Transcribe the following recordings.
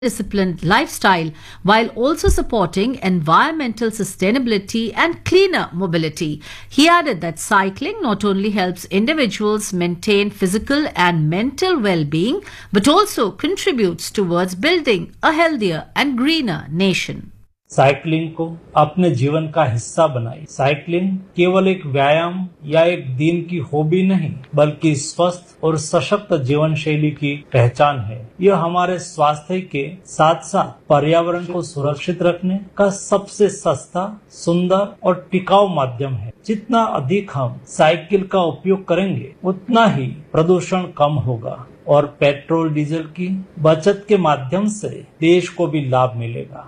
disciplined lifestyle while also supporting environmental sustainability and cleaner mobility. He added that cycling not only helps individuals maintain physical and mental well-being but also contributes towards building a healthier and greener nation. Cycling को अपने जीवन का हिस्सा बनाई। Cycling केवल एक व्यायाम या एक दिन की हॉबी नहीं, बल्कि स्वस्थ और सशक्त जीवन शैली की पहचान है। यह हमारे स्वास्थ्य के साथ साथ पर्यावरण को सुरक्षित रखने का सबसे सस्ता, सुंदर और टिकाऊ माध्यम है। जितना अधिक हम साइकिल का उपयोग करेंगे, उतना ही प्रदूषण कम होगा और पेट्रोल डीजल की बचत के माध्यम से देश को भी लाभ मिलेगा।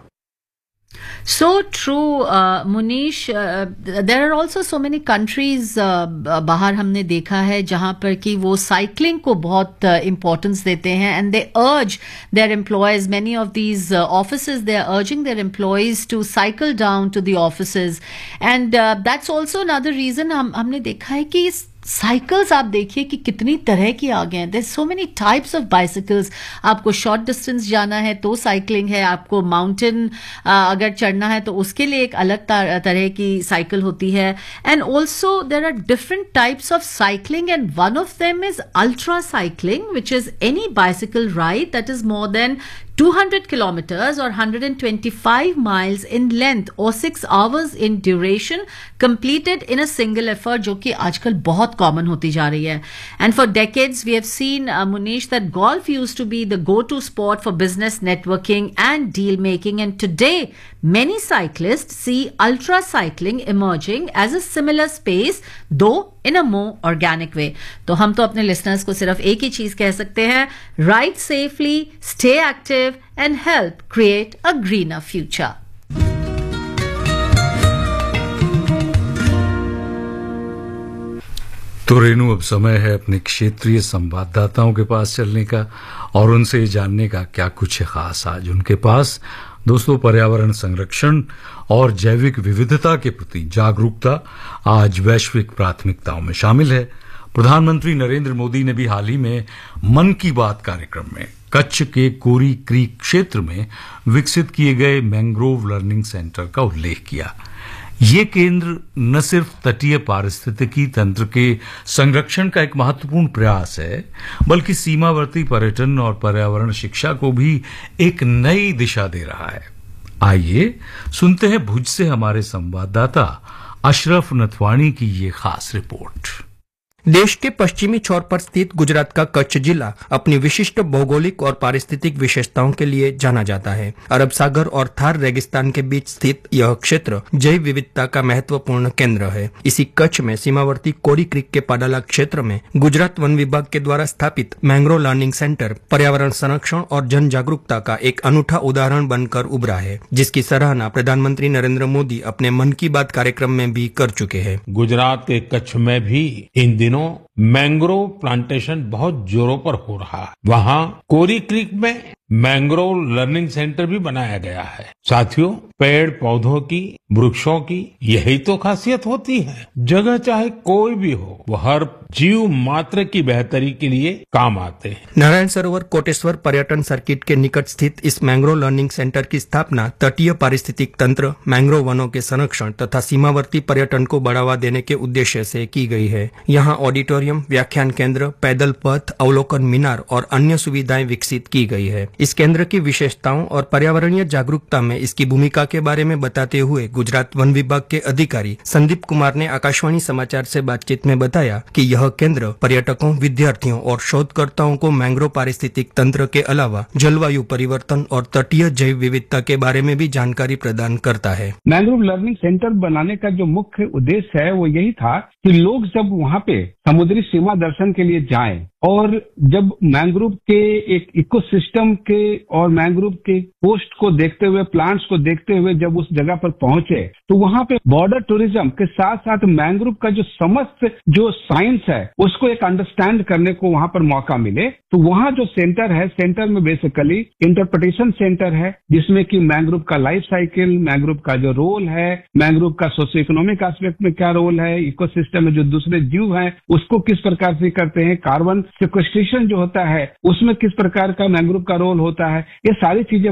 So true, Munish. There are also so many countries बाहर हमने देखा है जहां पर कि वो साइकिलिंग को बहुत importance देते हैं and they urge their employees, many of these offices, they are urging their employees to cycle down to the offices and that's also another reason हमने देखा है कि साइकिल्स आप देखिए कि कितनी तरह की आ गए हैं। There so many types of bicycles. आपको शॉर्ट डिस्टेंस जाना है तो साइकिलिंग है, आपको माउंटेन अगर चढ़ना है तो उसके लिए एक अलग तरह की साइकिल होती है and also there are different types of cycling and one of them is ultra cycling which is any bicycle ride that is more than 200 kilometers or 125 miles in length or 6 hours in duration completed in a single effort, जो कि आजकल बहुत common होती जा रही है. And for decades we have seen, Munish, that golf used to be the go-to sport for business networking and deal making, and today many cyclists see ultra cycling emerging as a similar space, though in a more organic way. तो हम तो अपने listeners को सिर्फ एक ही चीज कह सकते हैं, ride safely, stay active and help create a greener future. तो रेनू, अब समय है अपने क्षेत्रीय संवाददाताओं के पास चलने का और उनसे जानने का क्या कुछ है खास आज उनके पास। दोस्तों, पर्यावरण संरक्षण और जैविक विविधता के प्रति जागरूकता आज वैश्विक प्राथमिकताओं में शामिल है। प्रधानमंत्री नरेंद्र मोदी ने भी हाल ही में मन की बात कार्यक्रम में कच्छ के कोरी क्रीक क्षेत्र में विकसित किए गए मैंग्रोव लर्निंग सेंटर का उल्लेख किया। ये केंद्र न सिर्फ तटीय पारिस्थितिकी तंत्र के संरक्षण का एक महत्वपूर्ण प्रयास है, बल्कि सीमावर्ती पर्यटन और पर्यावरण शिक्षा को भी एक नई दिशा दे रहा है। आइए सुनते हैं भुज से हमारे संवाददाता अशरफ नथवानी की ये खास रिपोर्ट। देश के पश्चिमी छोर पर स्थित गुजरात का कच्छ जिला अपनी विशिष्ट भौगोलिक और पारिस्थितिक विशेषताओं के लिए जाना जाता है। अरब सागर और थार रेगिस्तान के बीच स्थित यह क्षेत्र जैव विविधता का महत्वपूर्ण केंद्र है। इसी कच्छ में सीमावर्ती कोरी क्रीक के पाडाला क्षेत्र में गुजरात वन विभाग के द्वारा स्थापित मैंग्रोव लर्निंग सेंटर पर्यावरण संरक्षण और जन जागरूकता का एक अनूठा उदाहरण बनकर उभरा है, जिसकी सराहना प्रधानमंत्री नरेंद्र मोदी अपने मन की बात कार्यक्रम में भी कर चुके हैं। गुजरात के कच्छ में भी इन दिनों मैंग्रोव प्लांटेशन बहुत जोरों पर हो रहा है। वहाँ कोरी क्रीक में मैंग्रोव लर्निंग सेंटर भी बनाया गया है। साथियों, पेड़ पौधों की, वृक्षों की यही तो खासियत होती है। जगह चाहे कोई भी हो, वो हर जीव मात्र की बेहतरी के लिए काम आते हैं। नारायण सरोवर कोटेश्वर पर्यटन सर्किट के निकट स्थित इस मैंग्रोव लर्निंग सेंटर की स्थापना तटीय पारिस्थितिक तंत्र, मैंग्रोव वनों के संरक्षण तथा सीमावर्ती पर्यटन को बढ़ावा देने के उद्देश्य से की गई है। यहाँ ऑडिटोरियम, व्याख्यान केंद्र, पैदल पथ, अवलोकन मीनार और अन्य सुविधाएं विकसित की गई है। इस केंद्र की विशेषताओं और पर्यावरणीय जागरूकता में इसकी भूमिका के बारे में बताते हुए गुजरात वन विभाग के अधिकारी संदीप कुमार ने आकाशवाणी समाचार से बातचीत में बताया कि यह केंद्र पर्यटकों, विद्यार्थियों और शोधकर्ताओं को मैंग्रोव पारिस्थितिक तंत्र के अलावा जलवायु परिवर्तन और तटीय जैव विविधता के बारे में भी जानकारी प्रदान करता है। मैंग्रोव लर्निंग सेंटर बनाने का जो मुख्य उद्देश्य है वो यही था कि लोग जब वहाँ पे समुद्री सीमा दर्शन के लिए जाएं और जब मैंग्रोव के एक इकोसिस्टम के और मैंग्रोव के कोस्ट को देखते हुए, प्लांट्स को देखते हुए जब उस जगह पर पहुंचे तो वहाँ पे बॉर्डर टूरिज्म के साथ साथ मैंग्रोव का जो समस्त जो साइंस है उसको एक अंडरस्टैंड करने को वहाँ पर मौका मिले। तो वहाँ जो सेंटर है, सेंटर में बेसिकली इंटरप्रिटेशन सेंटर है, जिसमें कि मैंग्रोव का लाइफ साइकिल, मैंग्रोव का जो रोल है, मैंग्रोव का सोशियो इकोनॉमिक एस्पेक्ट में क्या रोल है, इकोसिस्टम में जो दूसरे जीव हैं उसको किस प्रकार से करते हैं, कार्बन सिक्वेस्ट्रेशन जो होता है उसमें किस प्रकार का मैंग्रोव का रोल होता है, ये सारी चीजें